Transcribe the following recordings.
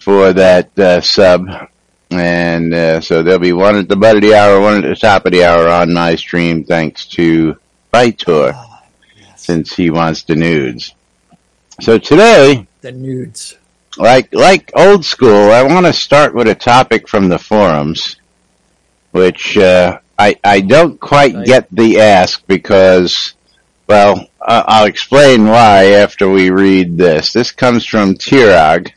for that sub. And so there'll be one at the butt of the hour, one at the top of the hour on my stream, thanks to Vitor, since he wants the nudes. So today, the nudes, like old school, I want to start with a topic from the forums, which I don't quite get the ask because, well, I'll explain why after we read this. This comes from Tirag.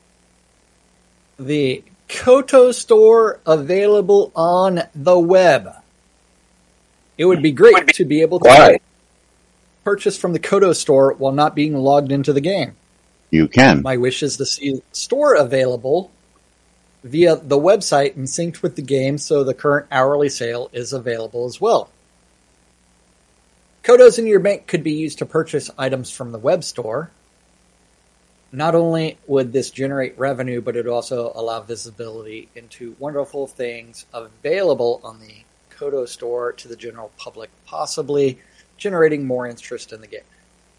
The Koto store available on the web. It would be great to be able to purchase from the Koto store while not being logged into the game. You can. My wish is to see the store available via the website and synced with the game so the current hourly sale is available as well. Kotos in your bank could be used to purchase items from the web store. Not only would this generate revenue, but it also allow visibility into wonderful things available on the Koto store to the general public, possibly generating more interest in the game.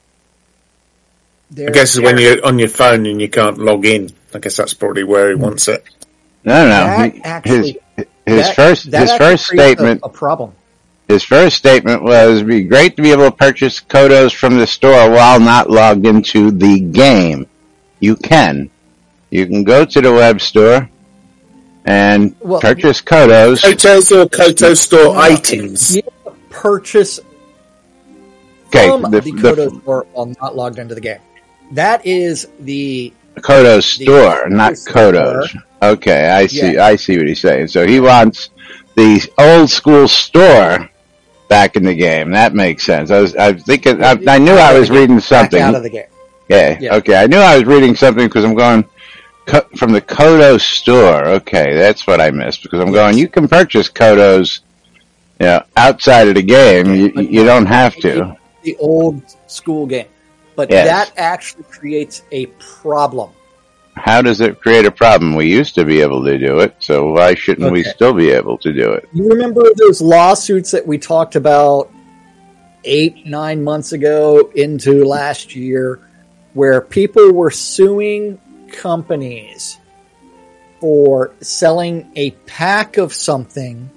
I guess it's when you're on your phone and you can't log in. I guess that's probably where he wants it. No. His first statement. A problem. His first statement was, it'd be great to be able to purchase Kotos from the store while not logged into the game. You can. You can go to the web store and purchase Kotos. Kotos or Koto store items. You purchase from the Koto store while not logged into the game. That is the Koto store, not Kotos. Okay, I see. Yeah. I see what he's saying. So he wants the old school store back in the game. That makes sense. I was thinking. I knew I was reading something. Back out of the game. Yeah. Okay. I knew I was reading something because I'm going from the Koto store. Okay, that's what I missed because I'm going. You can purchase Kotos, outside of the game. You don't have to. The old school game, but that actually creates a problem. How does it create a problem? We used to be able to do it, so why shouldn't we still be able to do it? You remember those lawsuits that we talked about 8-9 months ago into last year, where people were suing companies for selling a pack of something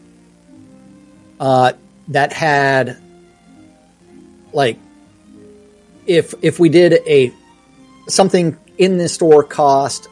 that had, like, if we did something in the store cost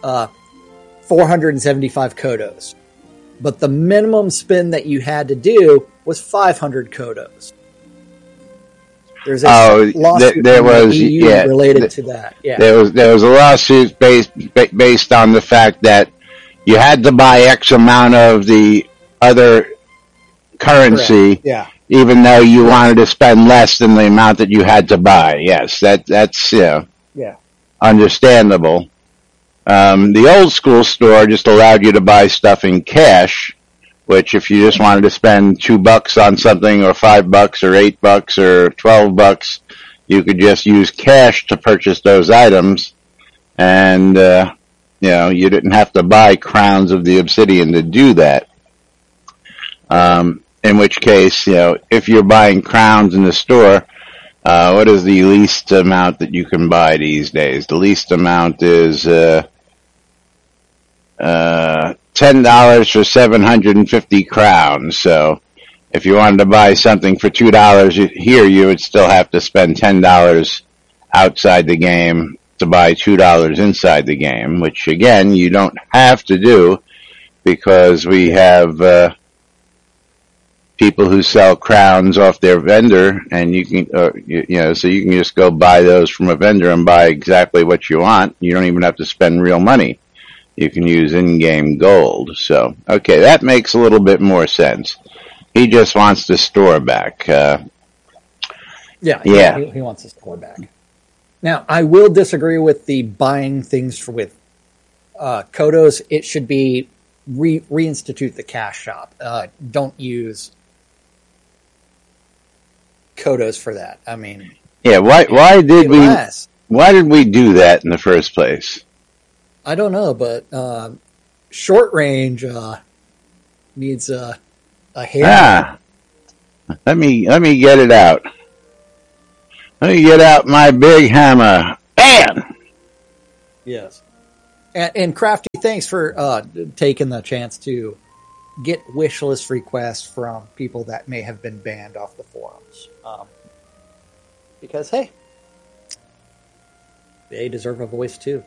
475 Kotos, but the minimum spend that you had to do was 500 Kotos. There's a lawsuit related to that. Yeah, there was a lawsuit based on the fact that you had to buy X amount of the other currency, even though you wanted to spend less than the amount that you had to buy. Yes, that's understandable. The old school store just allowed you to buy stuff in cash, which if you just wanted to spend $2 on something or $5 or $8 or $12, you could just use cash to purchase those items. And, you didn't have to buy crowns of the obsidian to do that. In which case, if you're buying crowns in the store, what is the least amount that you can buy these days? The least amount is $10 for 750 crowns. So if you wanted to buy something for $2 here, you would still have to spend $10 outside the game to buy $2 inside the game, which again, you don't have to do because we have people who sell crowns off their vendor, and you can, so you can just go buy those from a vendor and buy exactly what you want. You don't even have to spend real money. You can use in-game gold. So, okay, that makes a little bit more sense. He just wants the store back. He wants the store back. Now, I will disagree with the buying things with Kotos. It should be reinstitute the cash shop. Don't use Kotos for that. I mean, why did we do that in the first place? I don't know, but short range needs a hammer. Let me get it out. Let me get out my big hammer. Bam! Yes. And Crafty thanks for taking the chance to get wish list requests from people that may have been banned off the forums. Because, hey, they deserve a voice too.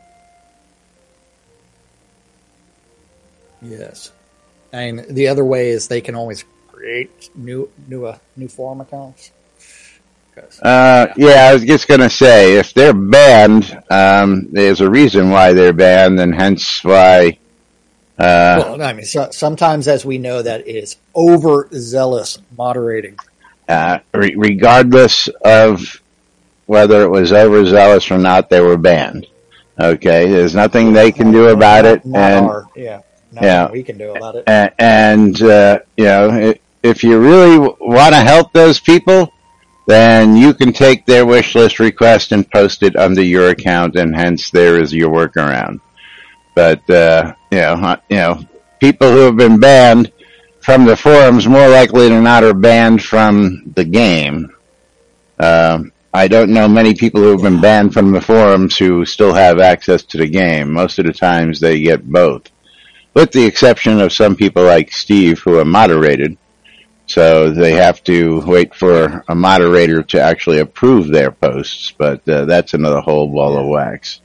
Yes. And the other way is they can always create new forum accounts. Yeah, I was just going to say, if they're banned, there's a reason why they're banned, and hence why. Well, I mean, sometimes, as we know, that is overzealous moderating. Regardless of whether it was overzealous or not, they were banned. Okay, there's nothing they can do about it, Nothing we can do about it. And you know, if you really want to help those people, then you can take their wish list request and post it under your account, and hence there is your workaround. But you know, people who have been banned from the forums more likely than not are banned from the game. I don't know many people who have been banned from the forums who still have access to the game. Most of the times they get both, with the exception of some people like Steve who are moderated. So they have to wait for a moderator to actually approve their posts, but that's another whole ball of wax.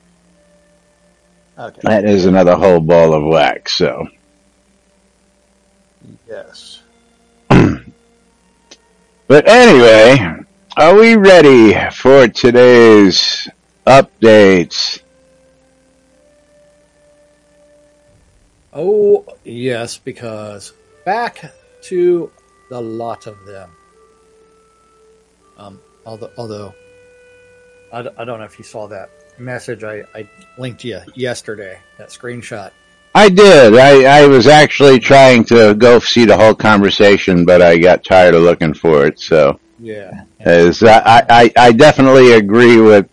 Okay. That is another whole ball of wax, so. Yes. But anyway, are we ready for today's updates? Oh, yes, because back to the lot of them. Although I don't know if you saw that message I linked you yesterday, that screenshot. I did. I was actually trying to go see the whole conversation, but I got tired of looking for it, so. Yeah. I definitely agree with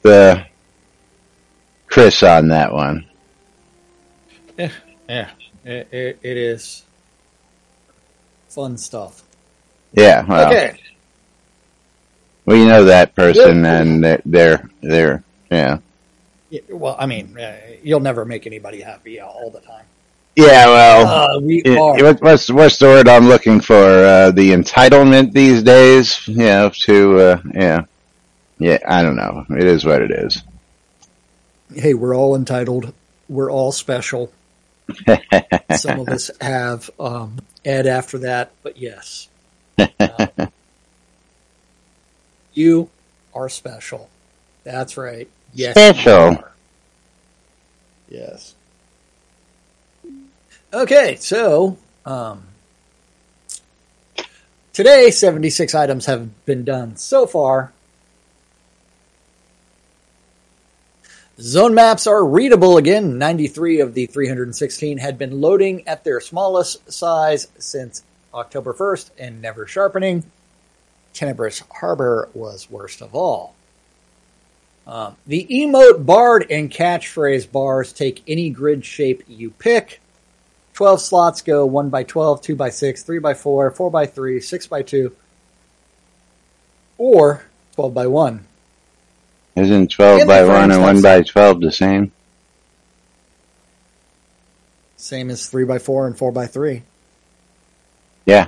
Chris on that one. Yeah. It is fun stuff. Yeah, well, okay. We know that person, and they're yeah. Well, I mean, you'll never make anybody happy all the time. Yeah, well, we are. What's the word I'm looking for? The entitlement these days, you know, to yeah. I don't know. It is what it is. Hey, we're all entitled. We're all special. Some of us have Ed after that, but yes. You are special. That's right. Yes. Special. Yes. Okay, so today 76 items have been done so far. Zone maps are readable again. 93 of the 316 had been loading at their smallest size since October 1st and never sharpening. Tenebrous Harbor was worst of all. The emote, bard, and catchphrase bars take any grid shape you pick. 12 slots go 1 by 12, 2 by 6, 3 by 4, 4 by 3, 6 by 2, or 12 by 1. Isn't 12 by 1 and 1 by 12 the same? Same as 3 by 4 and 4 by 3. Yeah.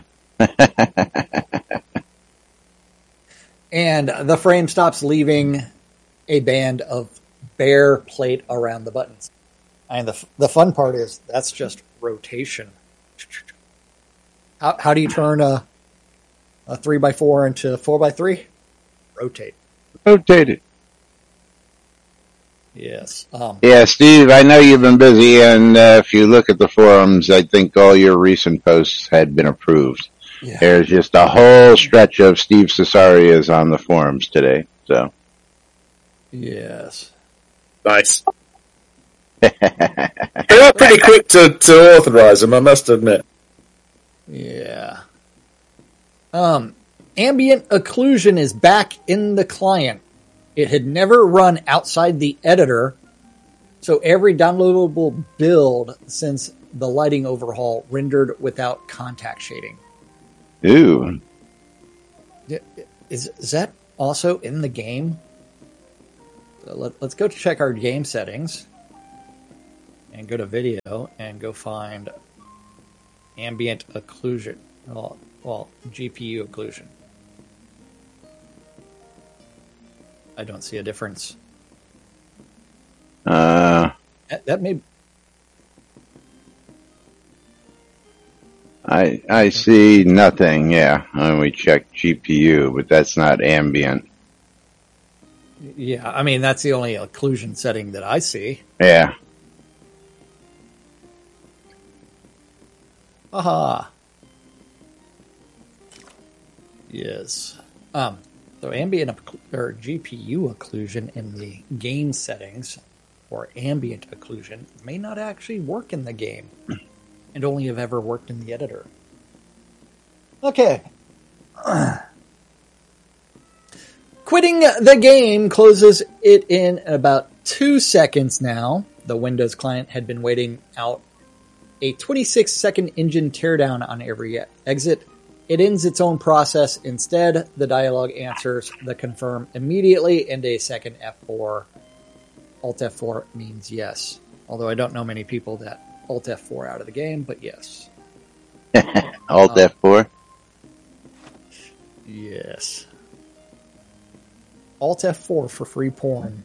And the frame stops leaving a band of bare plate around the buttons. And the fun part is that's just rotation. How do you turn a 3 by 4 into 4 by 3? Rotate. Rotate it. Yes. Yeah, Steve, I know you've been busy, and if you look at the forums, I think all your recent posts had been approved. Yeah. There's just a whole stretch of Steve Cesarias on the forums today. So. Yes. Nice. They are pretty quick to authorize them, I must admit. Yeah. Ambient occlusion is back in the client. It had never run outside the editor, so every downloadable build since the lighting overhaul rendered without contact shading. Ooh. Is that also in the game? So let's go check our game settings. and go to video and go find ambient occlusion. Well, GPU occlusion. I don't see a difference. That may. I see nothing. Yeah, when we check GPU, but that's not ambient. Yeah, I mean that's the only occlusion setting that I see. Yeah. Aha. Yes. So ambient or GPU occlusion in the game settings or ambient occlusion may not actually work in the game and only have ever worked in the editor. Okay. Quitting the game closes it in about 2 seconds now. The Windows client had been waiting out a 26-second engine teardown on every exit. It ends its own process. Instead, the dialog answers the confirm immediately, and a second F4. Alt F4 means yes. Although I don't know many people that Alt F4 out of the game, but yes. Alt F4? Yes. Alt F4 for free porn.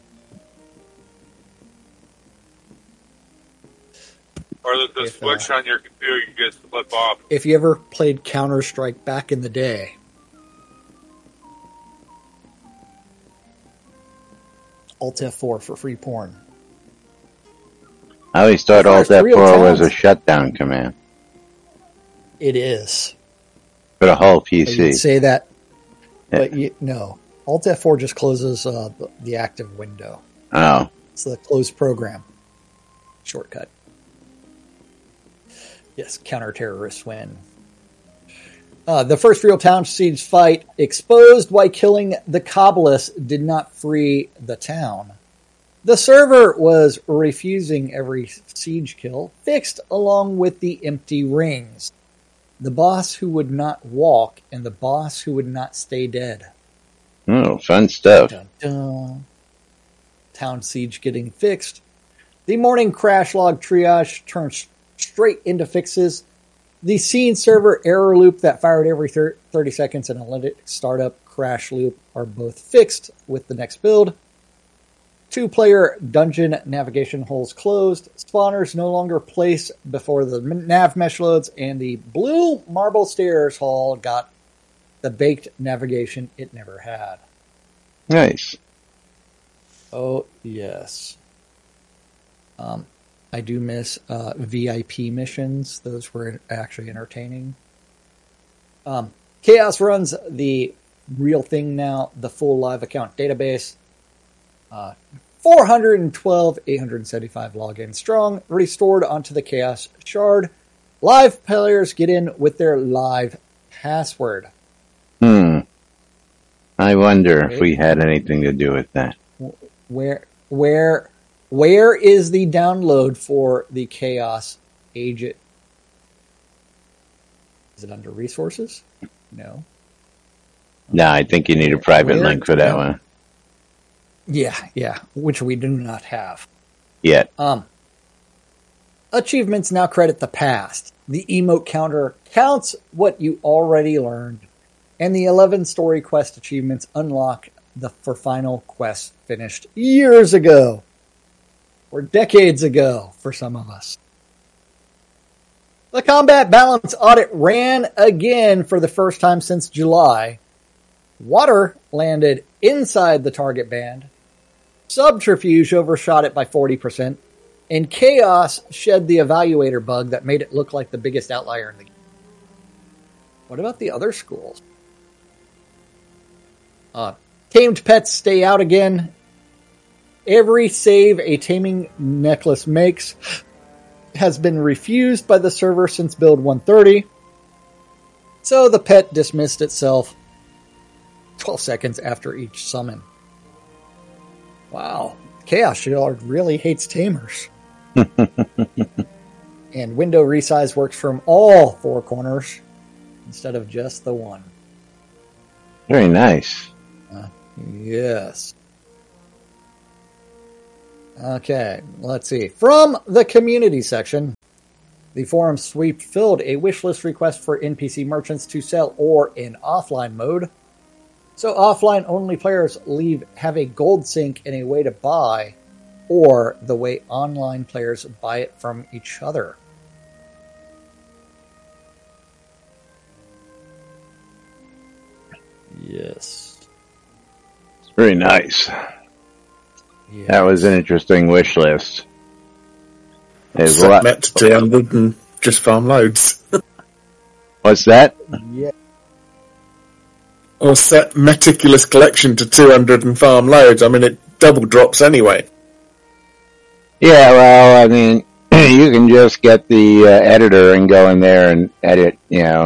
Or the switch on your computer you just flip off. If you ever played Counter-Strike back in the day, Alt F4 for free porn. I always thought Alt F4 was a shutdown command. It is. For the whole PC. You'd say that, but no. Alt F4 just closes the active window. Oh. It's the closed program shortcut. Yes, counter-terrorists win. The first real town siege fight exposed why killing the Kabbalists did not free the town. The server was refusing every siege kill, fixed along with the empty rings. The boss who would not walk and the boss who would not stay dead. Oh, fun stuff. Dun, dun. Town siege getting fixed. The morning crash log triage turns straight into fixes. The scene server error loop that fired every 30 seconds and a limited startup crash loop are both fixed with the next build. 2-player dungeon navigation holes closed. Spawners no longer place before the nav mesh loads, and the blue marble stairs hall got the baked navigation it never had. Nice. Oh, yes. I do miss VIP missions. Those were actually entertaining. Chaos runs the real thing now, the full live account database. 412, 875 login strong, restored onto the Chaos shard. Live players get in with their live password. I wonder if we had anything to do with that. Where is the download for the Chaos agent? Is it under resources? No. No, I think you need a private link for that one. Yeah, which we do not have. Yet. Achievements now credit the past. The emote counter counts what you already learned. And the 11 story quest achievements unlock for final quests finished years ago. Or decades ago for some of us. The combat balance audit ran again for the first time since July. Water landed inside the target band. Subterfuge overshot it by 40%. And Chaos shed the evaluator bug that made it look like the biggest outlier in the game. What about the other schools? Tamed pets stay out again. Every save a taming necklace makes has been refused by the server since build 130. So the pet dismissed itself 12 seconds after each summon. Wow. Chaos Shard really hates tamers. And window resize works from all 4 corners instead of just the one. Very nice. Yes. Okay, let's see. From the community section, the forum sweep filled a wishlist request for NPC merchants to sell ore in offline mode. So offline-only players have a gold sink and a way to buy, or the way online players buy it from each other. Yes. Very nice. Yes. That was an interesting wish list. There's a Set lot. met to 200 and just farm loads. What's that? Yeah. Or set meticulous collection to 200 and farm loads. I mean, it double drops anyway. Yeah, well, I mean, you can just get the editor and go in there and edit,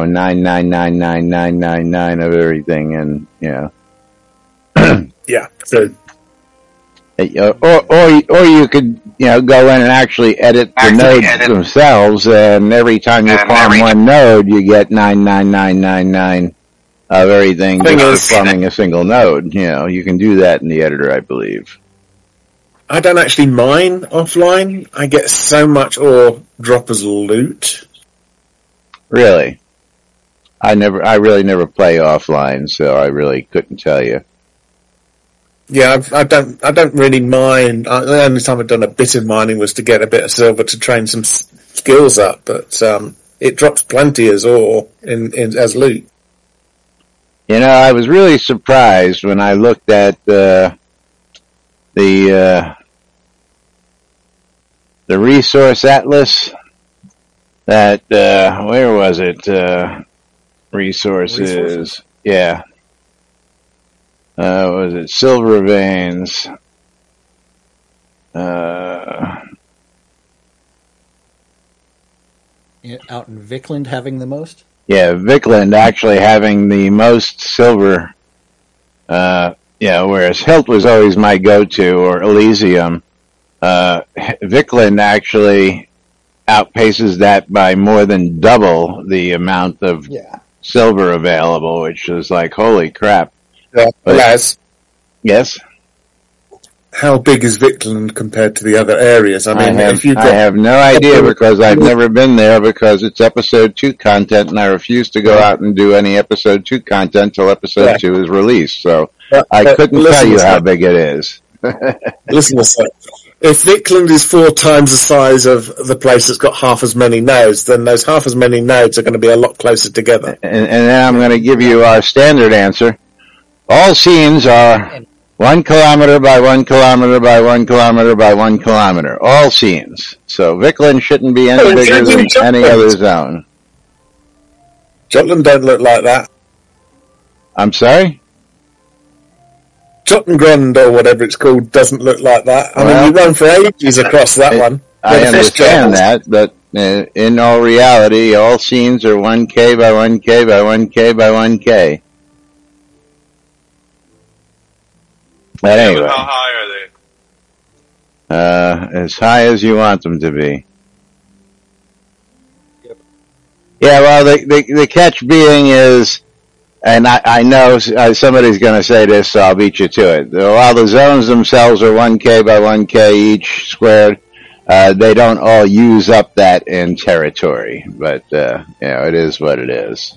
9999999 of everything, and Yeah. So or you could go in and actually edit the nodes themselves, and every time you farm one node, you get 99999 of everything just for farming a single node. You can do that in the editor, I believe. I don't actually mine offline. I get so much ore drop as loot. Really? I really never play offline, so I really couldn't tell you. Yeah, I don't really mine. The only time I've done a bit of mining was to get a bit of silver to train some skills up, but it drops plenty as ore as loot. I was really surprised when I looked at the resource atlas. That where was it? Resources. Yeah. Was it silver veins? Out in Vikland having the most? Yeah, Vikland actually having the most silver. Whereas Hilt was always my go-to, or Elysium. Vikland actually outpaces that by more than double the amount of silver available, which is like, holy crap. Les, yes? How big is Vikland compared to the other areas? I mean, I have no idea because I've never been there because it's episode 2 content and I refuse to go out and do any episode 2 content till episode 2 is released. So I couldn't tell you how big it is. Listen to that. If Vikland is 4 times the size of the place that's got half as many nodes, then those half as many nodes are going to be a lot closer together. And then I'm going to give you our standard answer. All scenes are 1 kilometer by 1 kilometer by 1 kilometer by 1 kilometer. All scenes. So Vikland shouldn't be any bigger than any other zone. Jutland don't look like that. I'm sorry? Jotungrund or whatever it's called doesn't look like that. I mean, you run for ages across that one. I understand that, but in all reality, all scenes are 1K by 1K by 1K by 1K. But anyway. How high are they? As high as you want them to be. Yep. Yeah, well, the catch being is, and I know somebody's going to say this, so I'll beat you to it. While the zones themselves are 1K by 1K each squared, they don't all use up that in territory. But, it is what it is.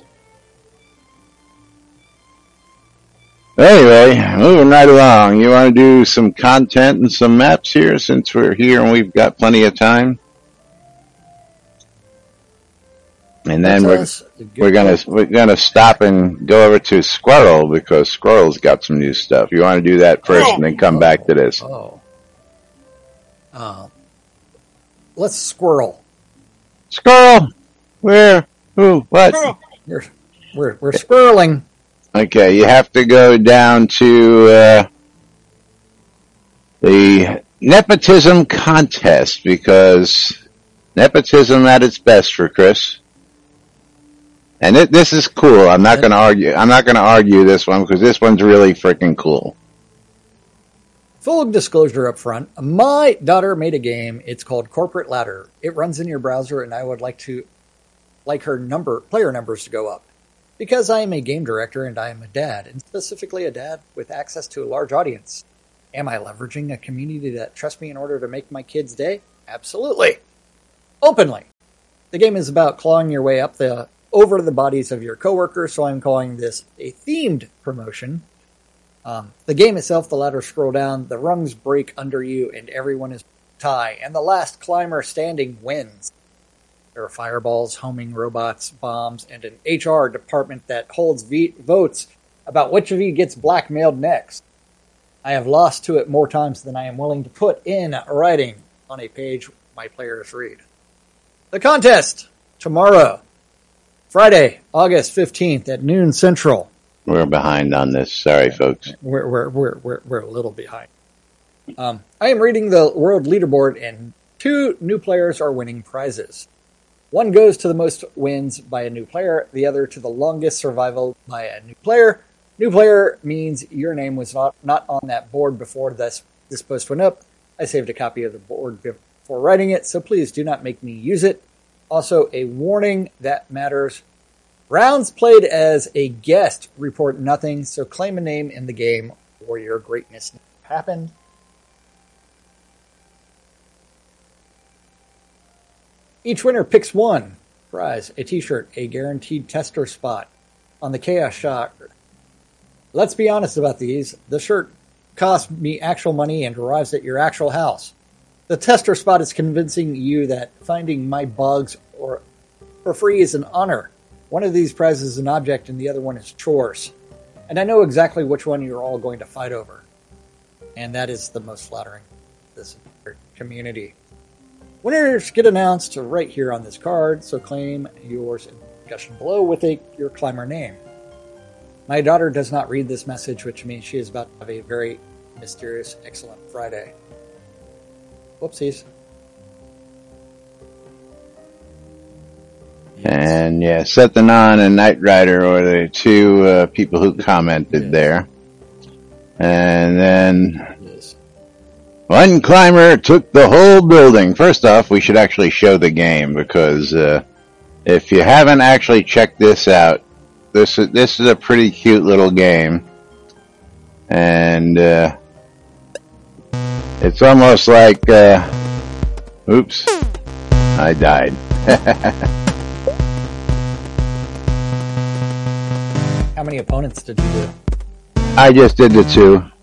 Anyway, moving right along. You want to do some content and some maps here since we're here and we've got plenty of time? And then we're gonna stop and go over to Squirrel because Squirrel's got some new stuff. You want to do that first and then come back to this? Let's Squirrel. Squirrel. Where? Who? What? We're squirreling. Okay, you have to go down to the nepotism contest because nepotism at its best for Chris. And this is cool. I'm not going to argue this one because this one's really freaking cool. Full disclosure up front. My daughter made a game. It's called Corporate Ladder. It runs in your browser, and I would like her player numbers to go up. Because I am a game director and I am a dad, and specifically a dad with access to a large audience. Am I leveraging a community that trusts me in order to make my kid's day? Absolutely. Openly. The game is about clawing your way up over the bodies of your coworkers, so I'm calling this a themed promotion. The game itself, the ladders scroll down, the rungs break under you, and everyone is tie, and the last climber standing wins. There are fireballs, homing robots, bombs, and an HR department that holds votes about which of you gets blackmailed next. I have lost to it more times than I am willing to put in writing on a page my players read. The contest, tomorrow, Friday, August 15th at noon Central. We're behind on this. Sorry, folks. We're a little behind. I am reading the world leaderboard, and 2 new players are winning prizes. One goes to the most wins by a new player, the other to the longest survival by a new player. New player means your name was not on that board before this post went up. I saved a copy of the board before writing it, so please do not make me use it. Also, a warning that matters. Rounds played as a guest report nothing, so claim a name in the game or your greatness happened. Each winner picks one prize, a t-shirt, a guaranteed tester spot on the Chaos Shocker. Let's be honest about these. The shirt costs me actual money and arrives at your actual house. The tester spot is convincing you that finding my bugs for free is an honor. One of these prizes is an object and the other one is chores. And I know exactly which one you're all going to fight over. And that is the most flattering to this community. Winners get announced right here on this card, so claim yours in the discussion below with your climber name. My daughter does not read this message, which means she is about to have a very mysterious, excellent Friday. Whoopsies. And yeah, Seth Anon and Knight Rider are the 2 people who commented there. And then one climber took the whole building. First off, we should actually show the game because if you haven't actually checked this out, this is a pretty cute little game. And it's almost like oops, I died. How many opponents did you do? I just did the 2.